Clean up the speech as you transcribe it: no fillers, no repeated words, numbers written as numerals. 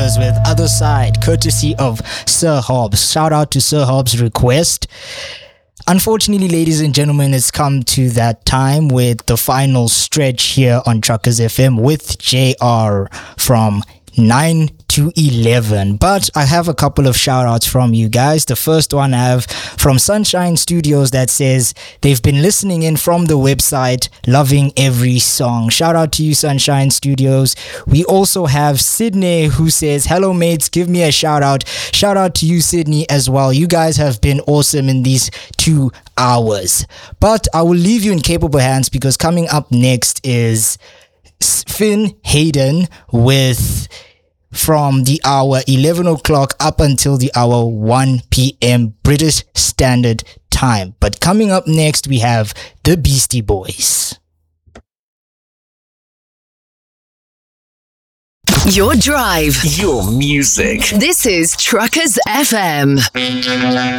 was with Other Side, courtesy of Sir Hobbs. Shout out to Sir Hobbs' request. Unfortunately, ladies and gentlemen, it's come to that time with the final stretch here on Truckers FM with JR from 9 to 11. But I have a couple of shout outs from you guys. The first one I have from Sunshine Studios that says they've been listening in from the website, loving every song. Shout out to you, Sunshine Studios. We also have Sydney who says, hello mates, give me a shout out. Shout out to you, Sydney, as well. You guys have been awesome in these 2 hours. But I will leave you in capable hands because coming up next is Finn Hayden with from the hour 11 o'clock up until the hour 1 p.m. British Standard Time. But coming up next, we have the Beastie Boys. Your drive. Your music. This is Truckers FM.